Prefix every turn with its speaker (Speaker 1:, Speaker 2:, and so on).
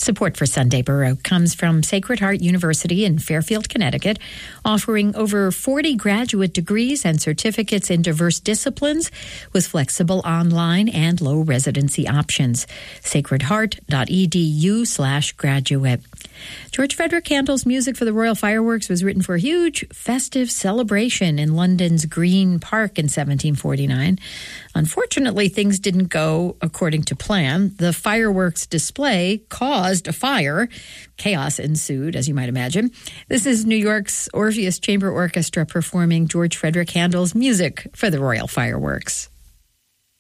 Speaker 1: Support for Sunday Baroque comes from Sacred Heart University in Fairfield, Connecticut, offering over 40 graduate degrees and certificates in diverse disciplines with flexible online and low residency options. sacredheart.edu/graduate. George Frederick Handel's music for the Royal Fireworks was written for a huge festive celebration in London's Green Park in 1749. Unfortunately, things didn't go according to plan. The fireworks display caused a fire. Chaos ensued, as you might imagine. This is New York's Orpheus Chamber Orchestra performing George Frederick Handel's music for the Royal Fireworks.